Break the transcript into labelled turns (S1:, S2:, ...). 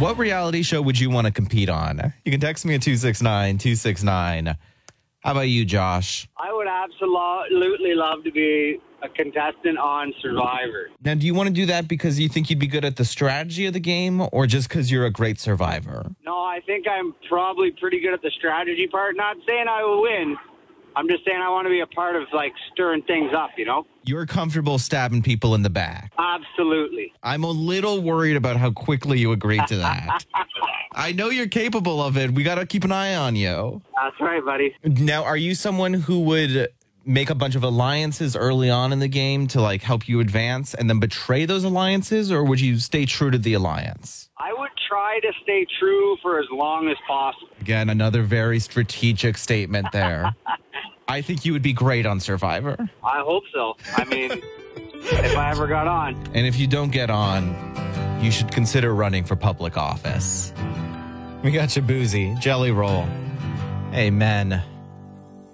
S1: What reality show would you want to compete on? You can text me at 269-269. How about you, Josh?
S2: I would absolutely love to be a contestant on Survivor.
S1: Now, do you want to do that because you think you'd be good at the strategy of the game or just because you're a great survivor?
S2: No, I think I'm probably pretty good at the strategy part. Not saying I will win. I'm just saying I want to be a part of, like, stirring things up, you know?
S1: You're comfortable stabbing people in the back.
S2: Absolutely.
S1: I'm a little worried about how quickly you agreed to that. I know you're capable of it. We got to keep an eye on you.
S2: That's right, buddy.
S1: Now, are you someone who would make a bunch of alliances early on in the game to, like, help you advance and then betray those alliances, or would you stay true to the alliance?
S2: I would try to stay true for as long as possible.
S1: Again, another very strategic statement there. I think you would be great on Survivor.
S2: I hope so. I mean, if I ever got on.
S1: And if you don't get on, you should consider running for public office. We got you, Boozy. Jelly Roll. Hey, men.